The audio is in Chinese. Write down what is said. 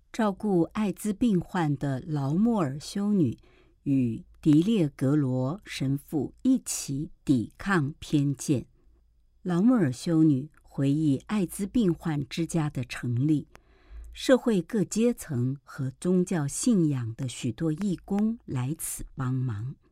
照顾艾滋病患的劳莫尔修女与迪列格罗神父一起抵抗偏见。劳莫尔修女回忆艾滋病患之家的成立，社会各阶层和宗教信仰的许多义工来此帮忙。